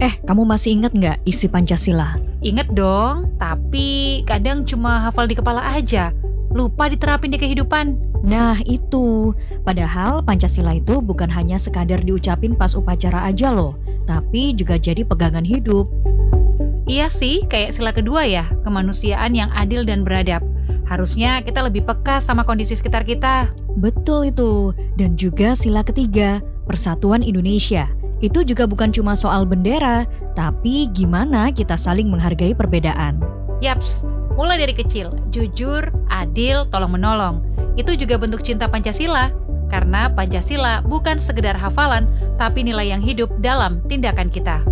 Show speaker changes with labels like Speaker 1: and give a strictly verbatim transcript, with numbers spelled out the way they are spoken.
Speaker 1: Eh, kamu masih ingat nggak isi Pancasila?
Speaker 2: Ingat dong, tapi kadang cuma hafal di kepala aja. Lupa diterapin di kehidupan.
Speaker 1: Nah itu, padahal Pancasila itu bukan hanya sekadar diucapin pas upacara aja loh, tapi juga jadi pegangan hidup.
Speaker 2: Iya sih, kayak sila kedua ya, kemanusiaan yang adil dan beradab. Harusnya kita lebih peka sama kondisi sekitar kita.
Speaker 1: Betul itu, dan juga sila ketiga, Persatuan Indonesia. Itu juga bukan cuma soal bendera, tapi gimana kita saling menghargai perbedaan.
Speaker 2: Yaps, mulai dari kecil, jujur, adil, tolong-menolong. Itu juga bentuk cinta Pancasila, karena Pancasila bukan sekedar hafalan, tapi nilai yang hidup dalam tindakan kita.